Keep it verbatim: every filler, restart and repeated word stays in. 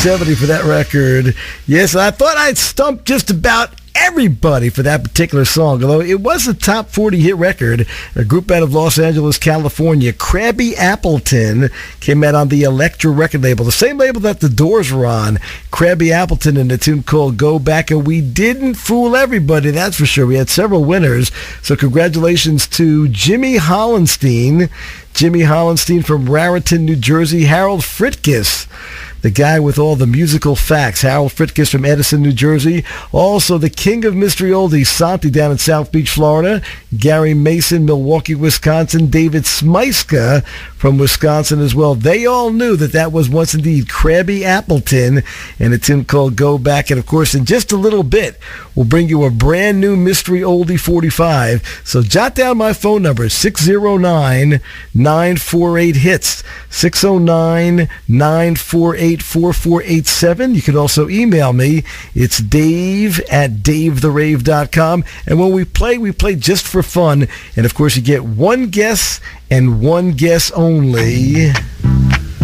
seventy for that record. Yes, I thought I'd stumped just about everybody for that particular song, although it was a top forty hit record. A group out of Los Angeles, California, Krabby Appleton, came out on the Elektra record label, the same label that the Doors were on. Krabby Appleton in a tune called Go Back, and we didn't fool everybody, that's for sure. We had several winners, so congratulations to Jimmy Hollenstein, Jimmy Hollenstein from Raritan, New Jersey, Harold Fritkiss, the guy with all the musical facts, Harold Fritkiss from Edison, New Jersey. Also, the king of mystery oldies, Santi down in South Beach, Florida. Gary Mason, Milwaukee, Wisconsin. David Smyska from Wisconsin as well. They all knew that that was once indeed Krabby Appleton and a tune called Go Back. And, of course, in just a little bit, we'll bring you a brand new Mystery Oldie forty-five. So jot down my phone number, six oh nine, nine four eight, HITS, six oh nine, nine four eight, four four eight seven. You can also email me. It's Dave at dave the rave dot com. And when we play, we play just for fun. And, of course, you get one guess and one guess only.